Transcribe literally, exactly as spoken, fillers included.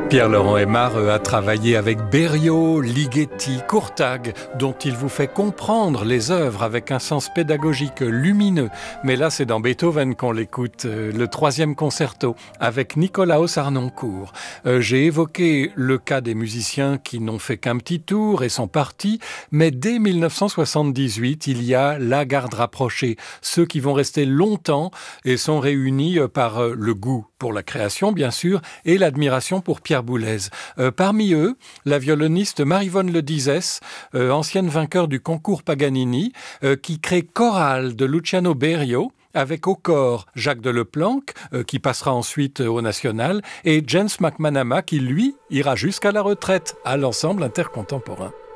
Pierre-Laurent Aimard a travaillé avec Berio, Ligeti, Courtag, dont il vous fait comprendre les œuvres avec un sens pédagogique lumineux. Mais là, c'est dans Beethoven qu'on l'écoute, le troisième concerto, avec Nicolaos Harnoncourt. Euh, j'ai évoqué le cas des musiciens qui n'ont fait qu'un petit tour et sont partis, mais dès mille neuf cent soixante-dix-huit, il y a la garde rapprochée, ceux qui vont rester longtemps et sont réunis par le goût pour la création, bien sûr, et l'admiration pour Pierre Boulez. Euh, parmi eux, la violoniste Maryvonne Ledizès, euh, ancienne vainqueur du concours Paganini, euh, qui crée Chorale de Luciano Berio, avec au corps Jacques de Leplanck, euh, qui passera ensuite au National, et Jens McManama, qui, lui, ira jusqu'à la retraite à l'ensemble intercontemporain.